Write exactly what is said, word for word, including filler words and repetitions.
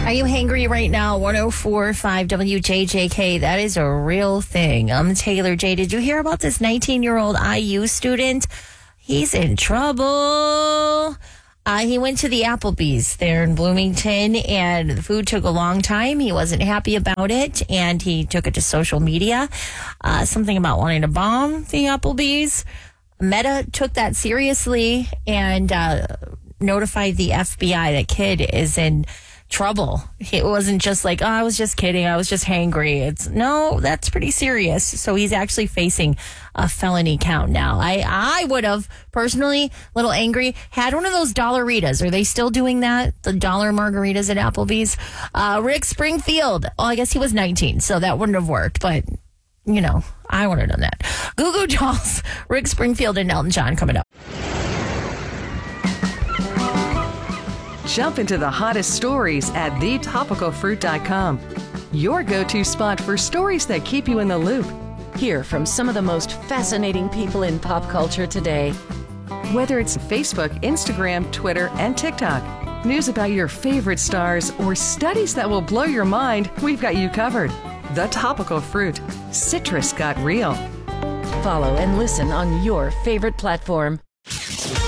Are you hangry right now? one oh four point five W J J K. That is a real thing. I'm Taylor J. Did you hear about this nineteen-year-old I U student? He's in trouble. Uh, he went to the Applebee's there in Bloomington, and the food took a long time. He wasn't happy about it, and he took it to social media. Uh, something about wanting to bomb the Applebee's. Meta took that seriously and uh, notified the F B I that kid is in trouble. It wasn't just like, oh, I was just kidding. I was just hangry. It's no, that's pretty serious. So he's actually facing a felony count now. I, I would have personally, a little angry, had one of those Dollaritas. Are they still doing that? The dollar margaritas at Applebee's? Uh, Rick Springfield. Oh, I guess he was nineteen, so that wouldn't have worked. But, you know, I would have done that. Goo Goo Dolls, Rick Springfield and Elton John coming up. Jump into the hottest stories at the topical fruit dot com. Your go-to spot for stories that keep you in the loop. Hear from some of the most fascinating people in pop culture today. Whether it's Facebook, Instagram, Twitter, and TikTok, news about your favorite stars, or studies that will blow your mind, we've got you covered. The Topical Fruit. Citrus got real. Follow and listen on your favorite platform.